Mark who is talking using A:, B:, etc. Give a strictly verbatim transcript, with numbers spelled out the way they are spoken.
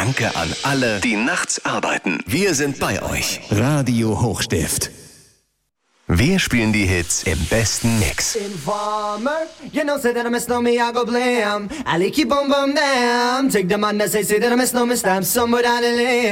A: Danke an alle, die nachts arbeiten. Wir sind bei euch. Radio Hochstift. Wir spielen die Hits im besten Mix.
B: Informer, you know, say that I miss no me, I go blam. I like you boom boom damn. Take the man that say, say that I miss no me, stamp somewhere down the lane.